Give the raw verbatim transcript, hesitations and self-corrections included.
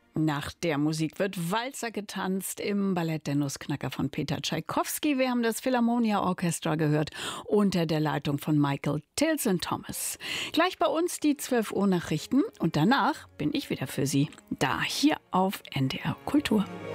Nach der Musik wird Walzer getanzt im Ballett Der Nussknacker von Peter Tschaikowski. Wir haben das Philharmonia Orchestra gehört unter der Leitung von Michael Tilson Thomas. Gleich bei uns die zwölf Uhr Nachrichten und danach bin ich wieder für Sie da, hier auf N D R Kultur.